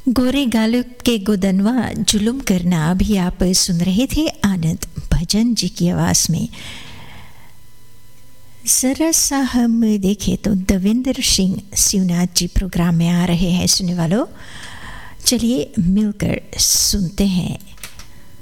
गोरे गालों के गोदनवा जुलुम करना भी आप सुन रहे थे आनंद भजन जी की आवाज़ में। ज़रा सा हम देखें तो देवेंद्र सिंह शिवनाथ जी प्रोग्राम में आ रहे हैं सुनने वालों। चलिए मिलकर सुनते हैं